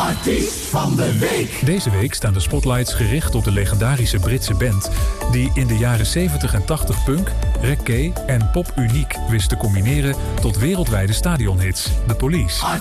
Artiest van de week. Deze week staan de spotlights gericht op de legendarische Britse band die in de jaren 70 en 80 punk, reggae en pop uniek wist te combineren tot wereldwijde stadionhits, The Police.